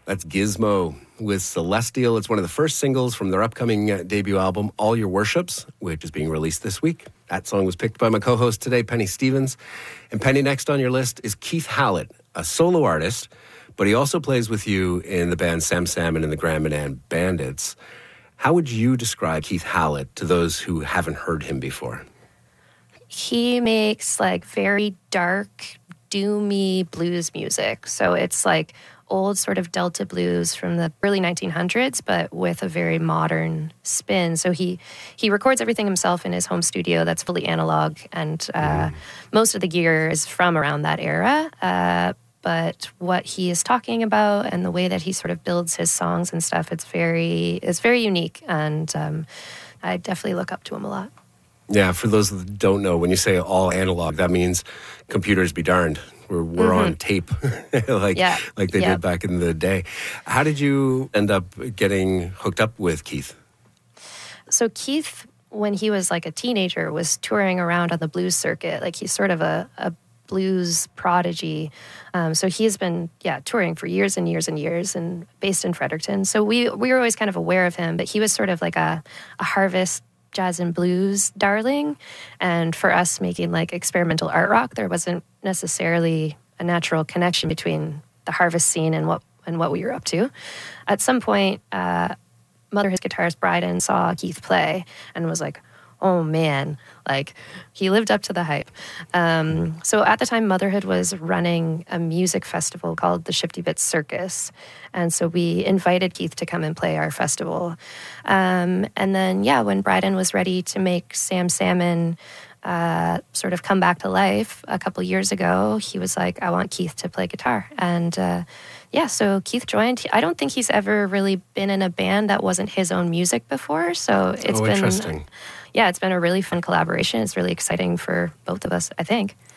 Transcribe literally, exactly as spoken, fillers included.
That's Gizmo with Celestial. It's one of the first singles from their upcoming uh, debut album, All Your Worships, which is being released this week. That song was picked by my co-host today, Penny Stevens. And Penny, next on your list is Keith Hallett, a solo artist, but he also plays with you in the band Sam Sam and in the Graham and Ann Bandits. How would you describe Keith Hallett to those who haven't heard him before? He makes like very dark, doomy blues music. So it's like old sort of Delta blues from the early nineteen hundreds, but with a very modern spin. So he he records everything himself in his home studio that's fully analog, and uh, mm. most of the gear is from around that era. Uh, but what he is talking about and the way that he sort of builds his songs and stuff, it's very it's very unique, and um, I definitely look up to him a lot. Yeah, for those that don't know, when you say all analog, that means computers be darned. We're, we're mm-hmm. on tape, like yeah. like they yeah. did back in the day. How did you end up getting hooked up with Keith? So Keith, when he was like a teenager, was touring around on the blues circuit. Like he's sort of a, a blues prodigy. Um, so he's been, yeah, touring for years and years and years, and based in Fredericton. So we we were always kind of aware of him, but he was sort of like a, a Harvest jazz and blues darling. And for us making like experimental art rock, there wasn't necessarily a natural connection between the Harvest scene and what and what we were up to. At some point, uh, Motherhood's guitarist Bryden saw Keith play and was like, oh man, like he lived up to the hype. Um, so at the time, Motherhood was running a music festival called the Shifty Bits Circus. And so we invited Keith to come and play our festival. Um, and then, yeah, when Bryden was ready to make Sam Salmon uh, sort of come back to life a couple years ago, he was like, I want Keith to play guitar. And uh, yeah, so Keith joined. I don't think he's ever really been in a band that wasn't his own music before. So it's oh, been... interesting. Yeah, it's been a really fun collaboration. It's really exciting for both of us, I think.